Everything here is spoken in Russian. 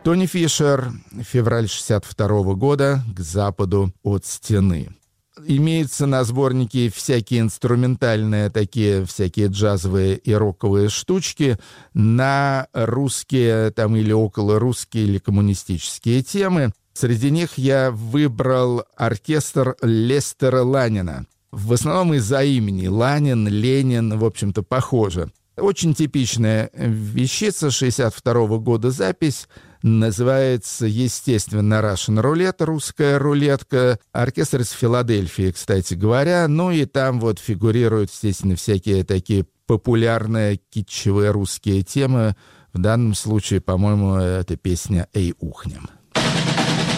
Тони Фишер, февраль 1962 года, «К западу от стены». Имеются на сборнике всякие инструментальные, такие всякие джазовые и роковые штучки на русские там или околорусские или коммунистические темы. Среди них я выбрал оркестр Лестера Ланина. В основном из-за имени. Ланин, Ленин, в общем-то, похоже. Очень типичная вещица 1962 года запись. Называется, естественно, Russian Roulette, русская рулетка. Оркестр из Филадельфии, кстати говоря. Ну и там вот фигурируют, естественно, всякие такие популярные китчевые русские темы. В данном случае, по-моему, это песня «Эй, ухнем».